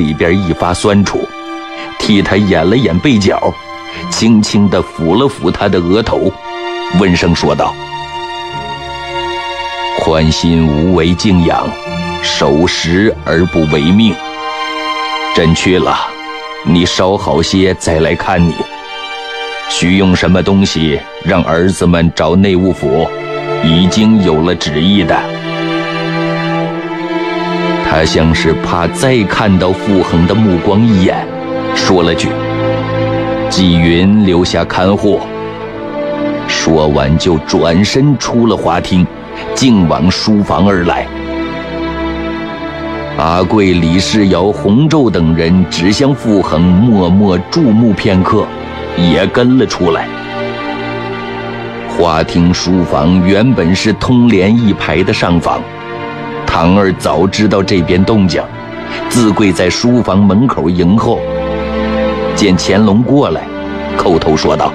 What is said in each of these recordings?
里边一发酸楚，替他掩了掩背角，轻轻地抚了抚他的额头，温声说道：宽心无为敬仰，守时而不违命。朕去了，你稍好些再来看你。需用什么东西，让儿子们找内务府，已经有了旨意的。他像是怕再看到傅恒的目光一眼，说了句：纪云留下看护。说完就转身出了花厅，径往书房而来。阿贵、李世尧、洪胄等人只向傅恒默默注目片刻，也跟了出来。花厅书房原本是通连一排的上房，堂儿早知道这边动静，自跪在书房门口迎候。见乾隆过来，叩头说道：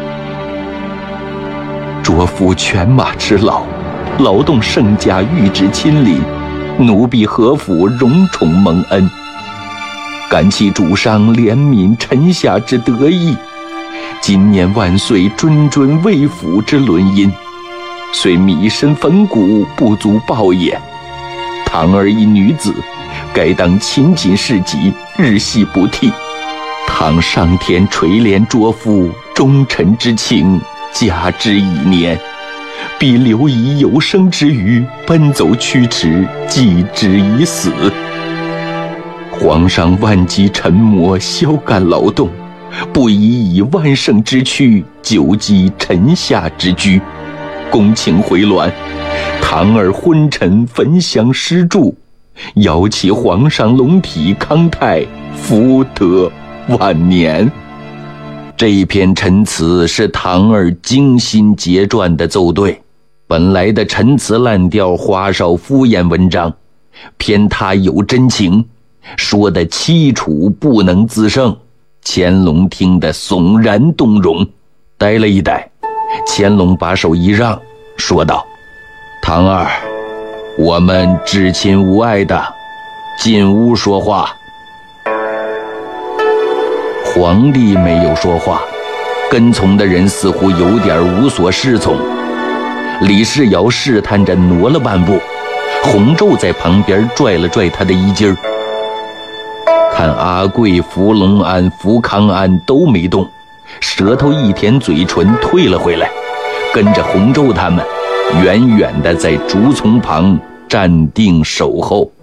卓父犬马之劳，劳动圣驾御旨亲临，奴婢何府荣宠蒙恩，感其主上怜悯臣下之得意，今年万岁谆谆为辅之伦音，虽米身粉骨不足报也。堂儿一女子，该当勤谨事己，日系不替。倘上天垂怜卓父忠臣之情，加之以年，必留以有生之余奔走驱驰，继之以死。皇上万疾沉磨，消干劳动，不宜以万乘之躯久积臣下之居，公请回銮。堂儿昏沉焚香施祝，邀其皇上龙体康泰，福德万年。这一篇陈词是堂儿精心结撰的奏对，本来的陈词滥调、花哨敷衍文章，偏他有真情，说得凄楚不能自胜。乾隆听得悚然动容，呆了一呆。乾隆把手一让，说道：堂儿，我们至亲无碍的，进屋说话。皇帝没有说话，跟从的人似乎有点无所适从。李世尧试探着挪了半步，洪胄在旁边拽了拽他的衣襟儿。看阿贵、福隆安、福康安都没动，舌头一舔嘴唇退了回来，跟着洪胄他们远远地在竹丛旁站定守候。